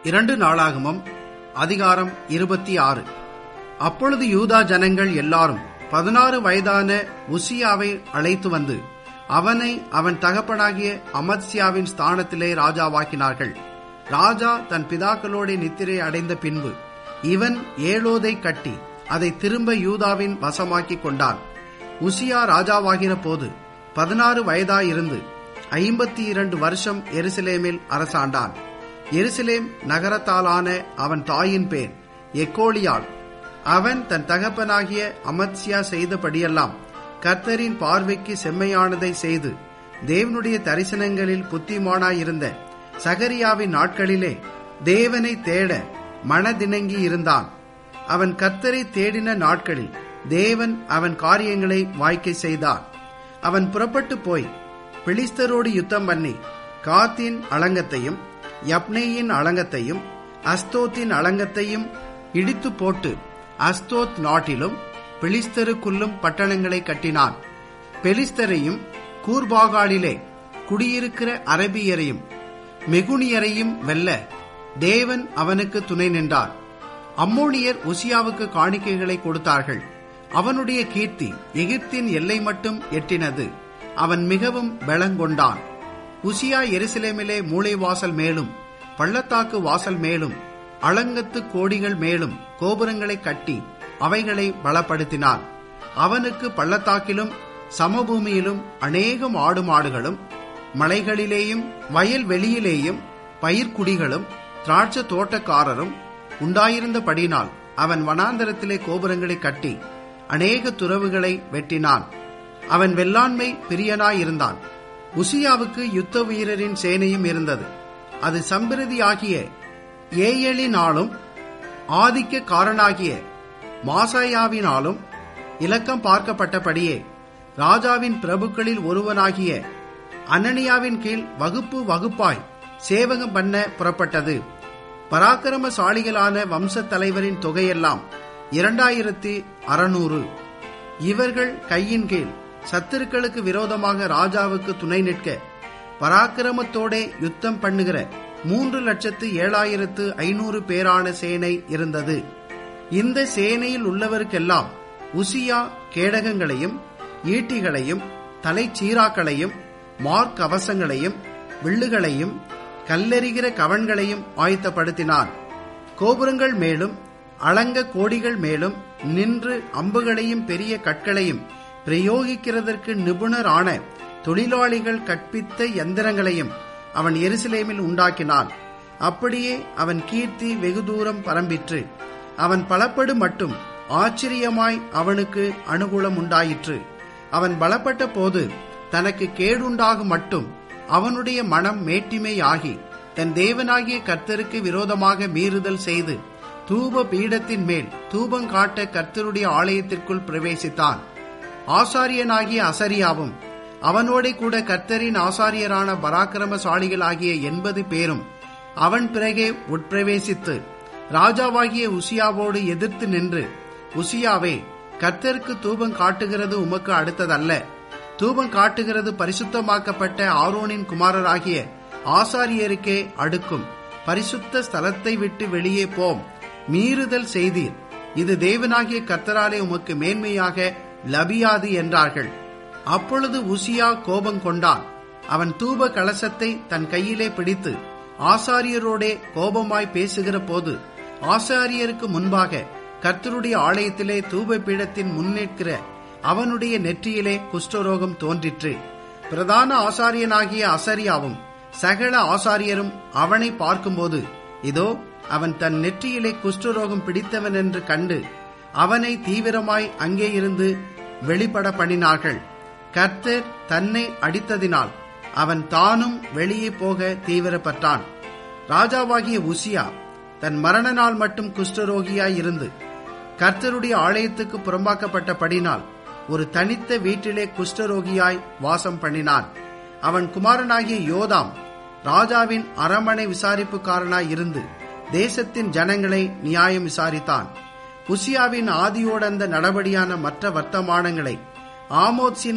2 நாளாகமம் அதிகாரம் 26. அப்பொழுது யூதா ஜனங்கள் எல்லாரும் 16 வயதான உசியாவை அழைத்து வந்து அவனை அவன் தகப்பனாகிய அமத்சியாவின் ஸ்தானத்திலே ராஜாவாக்கினார்கள். ராஜா தன் பிதாக்களோட நித்திரை அடைந்த பின்பு இவன் ஏலோதை கட்டி அதை திரும்ப யூதாவின் வசமாக்கிக் கொண்டான். உசியா ராஜாவாகிற போது 16 வயதாயிருந்து 52 வருஷம் எருசலேமில் அரசாண்டான். எருசலேம் நகரத்தாலான அவன் தாயின் பேர் எக்கோலியாள். அவன் தன் தகப்பனாகிய அமத்சியா செய்தபடியெல்லாம் கர்த்தரின் பார்வைக்கு செம்மையானதை செய்து தேவனுடைய தரிசனங்களில் புத்திமானாயிருந்த சகரியாவின் நாட்களிலே தேவனை தேட மனதிணங்கி இருந்தான். அவன் கர்த்தரை தேடின நாட்களில் தேவன் அவன் காரியங்களை வாய்க்கை செய்தார். அவன் புறப்பட்டு போய் பெலிஸ்தரோடு யுத்தம் பண்ணி காத்தின் அலங்கத்தையும் யப்னேயின் அலங்கத்தையும் அஸ்தோத்தின் அலங்கத்தையும் இடித்து போட்டு அஸ்தோத் நாட்டிலும் பெலிஸ்தருக்குள்ளும் பட்டணங்களை கட்டினான். பெலிஸ்தரையும் கூர்பாகாலிலே குடியிருக்கிற அரபியரையும் மெகுனியரையும் வெல்ல தேவன் அவனுக்கு துணை நின்றார். அம்மோனியர் உசியாவுக்கு காணிக்கைகளை கொடுத்தார்கள். அவனுடைய கீர்த்தி எகிப்தின் எல்லை மட்டும் எட்டினது. அவன் மிகவும் பலங்கொண்டான். உசியா எருசலேமிலே மூளை வாசல் மேலும் பள்ளத்தாக்கு வாசல் மேலும் அலங்கத்து கோடிகள் மேலும் கோபுரங்களை கட்டி அவைகளை பலப்படுத்தினான். அவனுக்கு பள்ளத்தாக்கிலும் சமபூமியிலும் அநேகம் ஆடு மாடுகளும் மலைகளிலேயும் வயல்வெளியிலேயும் பயிர்க்குடிகளும் திராட்சை தோட்டக்காரரும் உண்டாயிருந்தபடினால் அவன் வனாந்தரத்திலே கோபுரங்களை கட்டி அநேக துறவுகளை வெட்டினான். அவன் வெள்ளாண்மை பிரியனாயிருந்தான். உசியாவுக்கு யுத்த வீரரின் சேனையும் இருந்தது. அது சம்பிரதியாகிய ஏயலினாலும் ஆதிக்கக்காரனாகிய மாசாயாவினாலும் இலக்கம் பார்க்கப்பட்டபடியே ராஜாவின் பிரபுக்களில் ஒருவனாகிய அனனியாவின் கீழ் வகுப்பு வகுப்பாய் சேவகம் பண்ண புறப்பட்டது. பராக்கிரமசாலிகளான வம்ச தலைவரின் தொகையெல்லாம் 2600. இவர்கள் கையின் கீழ் சத்துருக்களுக்கு விரோதமாக ராஜாவுக்கு துணை நிற்க பராக்கிரமத்தோடே யுத்தம் பண்ணுகிற 3,07,500 பேரான சேனை இருந்தது. இந்த சேனையில் உள்ளவருக்கெல்லாம் உசியா கேடகங்களையும் ஈட்டிகளையும் தலைச்சீராக்களையும் மார்க்கவசங்களையும் வில்லுகளையும் கல்லெறிகிற கவன்களையும் ஆயத்தப்படுத்தினான். கோபுரங்கள் மேலும் அலங்க கோடிகள் மேலும் நின்று அம்புகளையும் பெரிய கற்களையும் பிரயோகிக்கிறதற்கு நிபுணரான தொழிலாளிகள் கற்பித்த யந்திரங்களையும் அவன் எருசலேமில் உண்டாக்கினான். அப்படியே அவன் கீர்த்தி வெகு தூரம் பரம்பிற்று. அவன் பலப்படு மட்டும் ஆச்சரியமாய் அவனுக்கு அனுகூலம் உண்டாயிற்று. அவன் பலப்பட்ட போது தனக்கு கேடுண்டாகும் மட்டும் அவனுடைய மனம் மேட்டிமையாகி தன் தேவனாகிய கர்த்தருக்கு விரோதமாக மீறுதல் செய்து தூப பீடத்தின் மேல் தூபம் காட்ட கர்த்தருடைய ஆலயத்திற்குள் பிரவேசித்தான். ஆசாரியனாகிய அசரியாவும் அவனோட கூட கர்த்தரின் ஆசாரியரான பராக்கிரமசாலிகள் ஆகிய 80 பேரும் அவன் பிறகே உட்பிரவேசித்து ராஜாவாகிய உசியாவோடு எதிர்த்து நின்று, உசியாவே, கர்த்தருக்கு தூபம் காட்டுகிறது உமக்கு அடுத்ததல்ல. தூபம் காட்டுகிறது பரிசுத்தமாக்கப்பட்ட ஆரோனின் குமாரராகிய ஆசாரியருக்கே அடுக்கும். பரிசுத்த ஸ்தலத்தை விட்டு வெளியே போம். மீறுதல் செய்தீர். இது தேவனாகிய கர்த்தராலே உமக்கு மேன்மையாக லபியாது என்றார்கள். அப்பொழுது உசியா கோபம் கொண்டான். அவன் தூப கலசத்தை தன் கையிலே பிடித்து ஆசாரியரோடே கோபமாய் பேசுகிற போது ஆசாரியருக்கு முன்பாக கர்த்தருடைய ஆலயத்திலே தூப பீடத்தின் முன்னிற்கிற அவனுடைய நெற்றியிலே குஷ்டரோகம் தோன்றிற்று. பிரதான ஆசாரியனாகிய அசரியாவும் சகல ஆசாரியரும் அவனை பார்க்கும்போது இதோ அவன் தன் நெற்றியிலே குஷ்டரோகம் பிடித்தவன் என்று கண்டு அவனை தீவிரமாய் அங்கே இருந்து வெளிப்பட பண்ணினார்கள். கர்த்தர் தன்னை அடித்ததினால் அவன் தானும் வெளியே போக தீவிரப்பட்டான். ராஜாவாகிய உசியா தன் மரண நாள் மட்டும் குஷ்டரோகியாய் இருந்து கர்த்தருடைய ஆலயத்துக்கு புறம்பாக்கப்பட்டபடினால் ஒரு தனித்த வீட்டிலே குஷ்டரோகியாய் வாசம் பண்ணினான். அவன் குமாரனாகிய யோதாம் ராஜாவின் அரமனை விசாரிப்புக்காரனாய் இருந்து தேசத்தின் ஜனங்களை நியாயம் விசாரித்தான். உசியாவின் ஆதியோடந்த நடபடியான மற்ற வர்த்தமானங்களை ஆமோத்சின்